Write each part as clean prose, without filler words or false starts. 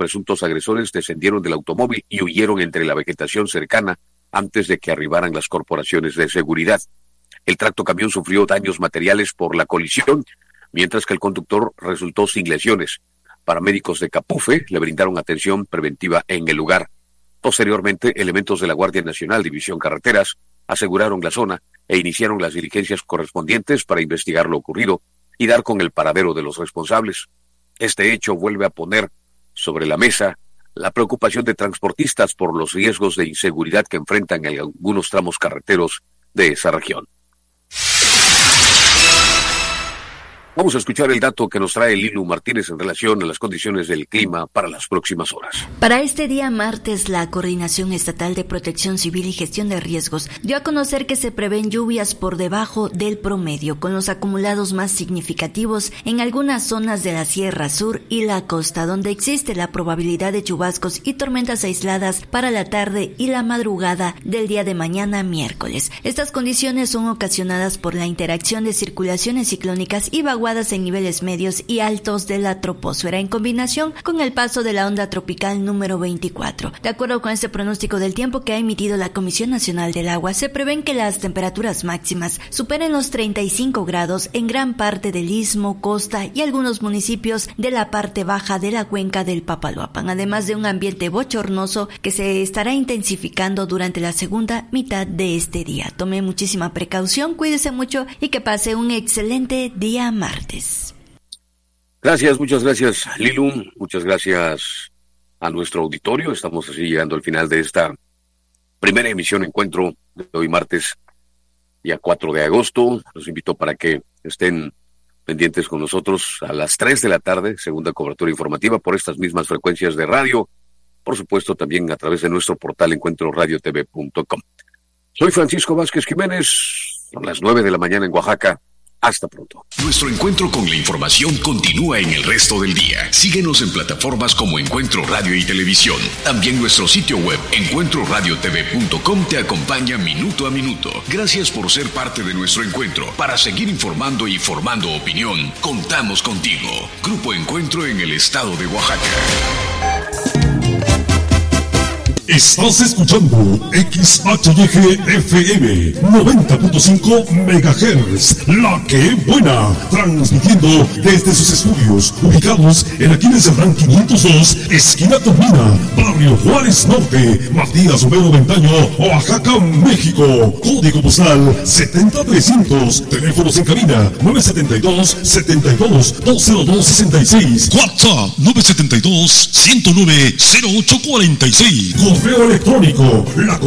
presuntos agresores descendieron del automóvil y huyeron entre la vegetación cercana antes de que arribaran las corporaciones de seguridad. El tractocamión sufrió daños materiales por la colisión, mientras que el conductor resultó sin lesiones. Paramédicos de Capufe le brindaron atención preventiva en el lugar. Posteriormente, elementos de la Guardia Nacional División Carreteras aseguraron la zona e iniciaron las diligencias correspondientes para investigar lo ocurrido y dar con el paradero de los responsables. Este hecho vuelve a poner sobre la mesa la preocupación de transportistas por los riesgos de inseguridad que enfrentan en algunos tramos carreteros de esa región. Vamos a escuchar el dato que nos trae Lilu Martínez en relación a las condiciones del clima para las próximas horas. Para este día martes, la Coordinación Estatal de Protección Civil y Gestión de Riesgos dio a conocer que se prevén lluvias por debajo del promedio, con los acumulados más significativos en algunas zonas de la Sierra Sur y la costa, donde existe la probabilidad de chubascos y tormentas aisladas para la tarde y la madrugada del día de mañana miércoles. Estas condiciones son ocasionadas por la interacción de circulaciones ciclónicas y vaguadas en niveles medios y altos de la troposfera en combinación con el paso de la onda tropical número 24. De acuerdo con este pronóstico del tiempo que ha emitido la Comisión Nacional del Agua, se prevén que las temperaturas máximas superen los 35 grados en gran parte del istmo, costa y algunos municipios de la parte baja de la cuenca del Papaloapan, además de un ambiente bochornoso que se estará intensificando durante la segunda mitad de este día. Tome muchísima precaución, cuídese mucho y que pase un excelente día martes. Gracias, muchas gracias, Lilu. Muchas gracias a nuestro auditorio. Estamos así llegando al final de esta primera emisión Encuentro de hoy martes, día 4 de agosto. Los invito para que estén pendientes con nosotros a las 3 de la tarde, segunda cobertura informativa por estas mismas frecuencias de radio. Por supuesto, también a través de nuestro portal encuentroradiotv.com. Soy Francisco Vázquez Jiménez. Son las 9 de la mañana en Oaxaca. Hasta pronto. Nuestro encuentro con la información continúa en el resto del día. Síguenos en plataformas como Encuentro Radio y Televisión. También nuestro sitio web, encuentroradiotv.com, te acompaña minuto a minuto. Gracias por ser parte de nuestro encuentro. Para seguir informando y formando opinión, contamos contigo. Grupo Encuentro en el estado de Oaxaca. Estás escuchando XHYG-FM 90.5 MHz, La Que Buena, transmitiendo desde sus estudios ubicados en la Quines Serrán 502, esquina Tomina, Barrio Juárez Norte, Matías Romero Ventaño, Oaxaca, México. Código postal 70300, teléfonos en cabina 972-72-20266, WhatsApp 972-109-0846. Correo electrónico,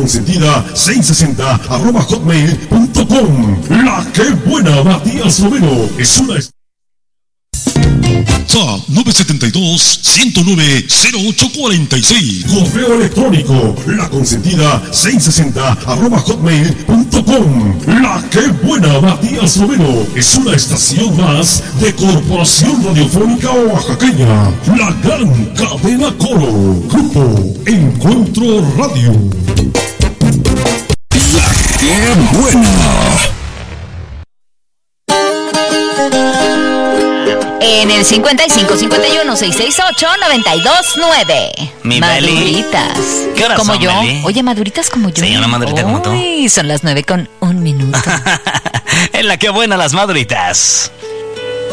laconsentida660@hotmail.com. La Que Buena, Matías Romero, es una... WhatsApp 972-109-0846. Correo electrónico, laconsentida660@hotmail.com. La Que Buena, Matías Romero, es una estación más de Corporación Radiofónica Oaxaqueña, la gran cadena Coro. Grupo Encuentro Radio. La Que Buena. En el 55-51-668-929. Mi Maduritas. ¿Qué horas como son, yo. Meli? Oye, maduritas como yo. Sí, una madurita como tú. Uy, son las 9:01. En La Que Buena, las maduritas.